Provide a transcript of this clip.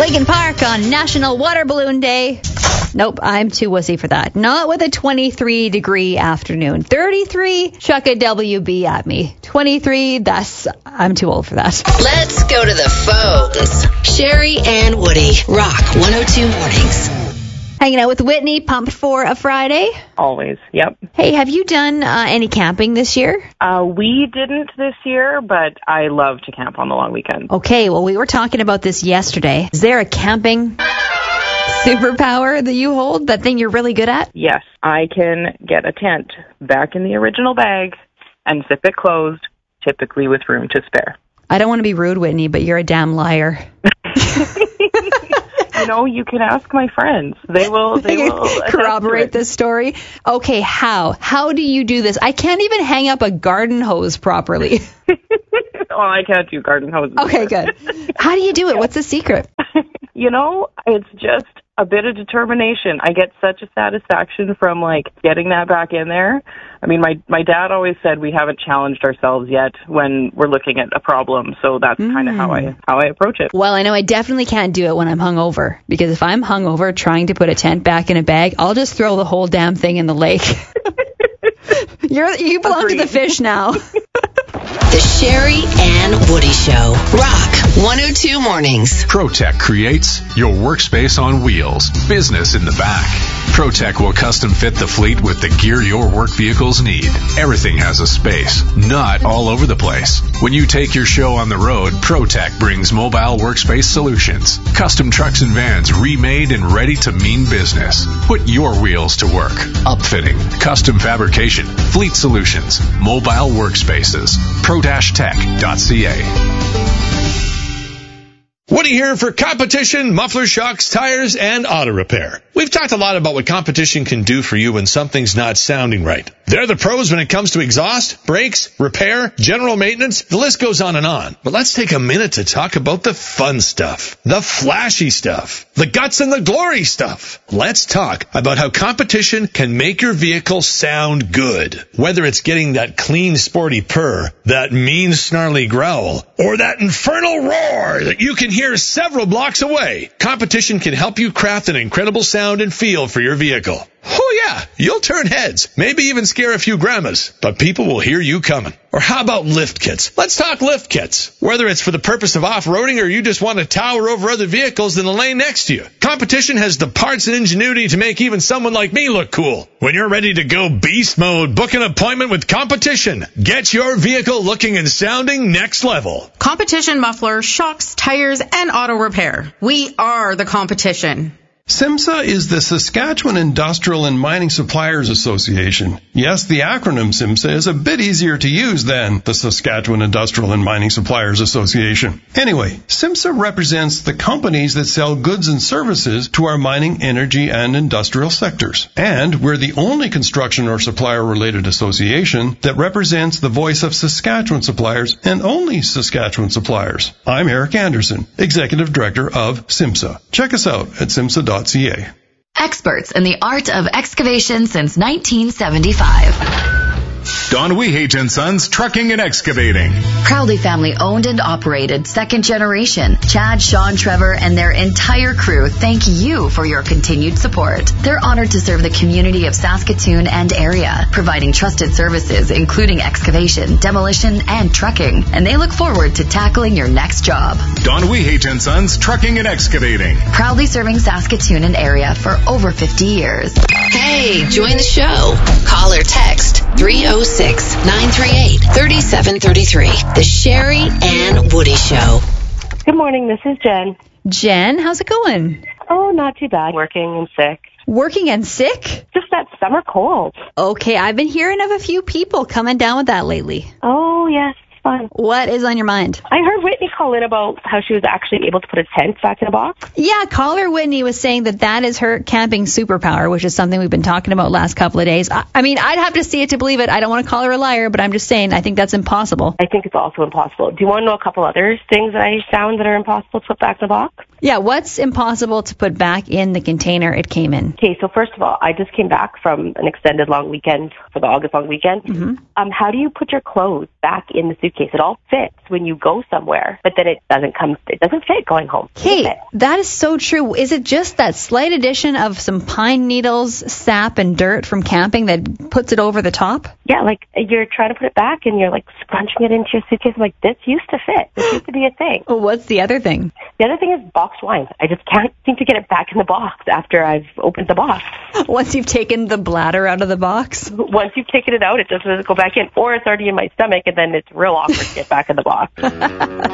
Lincoln Park on National Water Balloon Day. Nope, I'm too wussy for that. Not with a 23-degree afternoon. 33, chuck a WB at me. 23, I'm too old for that. Let's go to the phones. Sherry and Woody, Rock 102 Mornings. Hanging out with Whitney, pumped for a Friday. Always, yep. Hey, have you done any camping this year? We didn't this year, but I love to camp on the long weekend. Okay, well, we were talking about this yesterday. Is there a camping superpower that you hold, that thing you're really good at? Yes, I can get a tent back in the original bag and zip it closed, typically with room to spare. I don't want to be rude, Whitney, but you're a damn liar. You can ask my friends. They will corroborate this story. Okay, how? How do you do this? I can't even hang up a garden hose properly. Oh, I can't do garden hoses. Okay, good. How do you do it? What's the secret? It's just a bit of determination. I get such a satisfaction from, getting that back in there. I mean, my dad always said we haven't challenged ourselves yet when we're looking at a problem, so that's kind of how I approach it. Well, I know I definitely can't do it when I'm hungover, because if I'm hungover trying to put a tent back in a bag, I'll just throw the whole damn thing in the lake. You belong to the fish now. The Sherry and Woody Show. Rock 102 Mornings. ProTech creates your workspace on wheels, business in the back. ProTech will custom fit the fleet with the gear your work vehicles need. Everything has a space, not all over the place. When you take your show on the road, ProTech brings mobile workspace solutions. Custom trucks and vans remade and ready to mean business. Put your wheels to work. Upfitting, custom fabrication, fleet solutions, mobile workspaces. pro-tech.ca. Woody here for Competition Muffler Shocks, Tires, and Auto Repair. We've talked a lot about what Competition can do for you when something's not sounding right. They're the pros when it comes to exhaust, brakes, repair, general maintenance. The list goes on and on. But let's take a minute to talk about the fun stuff, the flashy stuff, the guts and the glory stuff. Let's talk about how Competition can make your vehicle sound good. Whether it's getting that clean, sporty purr, that mean, snarly growl, or that infernal roar that you can hear several blocks away, Competition can help you craft an incredible sound and feel for your vehicle. Oh yeah, you'll turn heads, maybe even scare a few grandmas, but people will hear you coming. Or how about lift kits? Let's talk lift kits. Whether it's for the purpose of off-roading or you just want to tower over other vehicles in the lane next to you, Competition has the parts and ingenuity to make even someone like me look cool. When you're ready to go beast mode, book an appointment with Competition. Get your vehicle looking and sounding next level. Competition Muffler, Shocks, Tires, and Auto Repair. We are the competition. SIMSA is the Saskatchewan Industrial and Mining Suppliers Association. Yes, the acronym SIMSA is a bit easier to use than the Saskatchewan Industrial and Mining Suppliers Association. Anyway, SIMSA represents the companies that sell goods and services to our mining, energy, and industrial sectors. And we're the only construction or supplier-related association that represents the voice of Saskatchewan suppliers and only Saskatchewan suppliers. I'm Eric Anderson, Executive Director of SIMSA. Check us out at simsa.ca. Experts in the art of excavation since 1975. Don Wehate & Sons Trucking and Excavating. Proudly family owned and operated, second generation. Chad, Sean, Trevor, and their entire crew thank you for your continued support. They're honored to serve the community of Saskatoon and area, providing trusted services including excavation, demolition, and trucking. And they look forward to tackling your next job. Don Wehate & Sons Trucking and Excavating. Proudly serving Saskatoon and area for over 50 years. Hey, join the show. Call or text 306-938-3733. The Sherry and Woody Show. Good morning, this is Jen. Jen, how's it going? Oh, not too bad. Working and sick. Working and sick? Just that summer cold. Okay, I've been hearing of a few people coming down with that lately. Oh, yes. Fun. What is on your mind? I heard Whitney call in about how she was actually able to put a tent back in a box. Yeah, caller Whitney was saying that is her camping superpower, which is something we've been talking about last couple of days. I mean, I'd have to see it to believe it. I don't want to call her a liar, but I'm just saying I think that's impossible. I think it's also impossible. Do you want to know a couple other things that I found that are impossible to put back in a box? Yeah, what's impossible to put back in the container it came in? Okay, so first of all, I just came back from an extended long weekend for the August long weekend. Mm-hmm. How do you put your clothes back in the suitcase? It all fits when you go somewhere, but then it doesn't fit going home. Kate, that is so true. Is it just that slight addition of some pine needles, sap, and dirt from camping that puts it over the top? Yeah, like you're trying to put it back and you're like scrunching it into your suitcase. I'm like, this used to fit. This used to be a thing. Well, what's the other thing? The other thing is boxed wine. I just can't seem to get it back in the box after I've opened the box. Once you've taken the bladder out of the box? Once you've taken it out, it doesn't go back in. Or it's already in my stomach, and then it's real awkward to get back in the box.